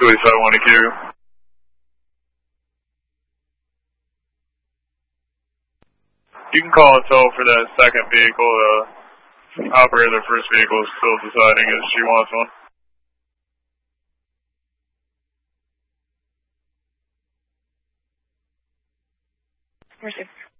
285 1 EQ. You can call and tell for that second vehicle. The operator of the first vehicle is still deciding if she wants one. Received.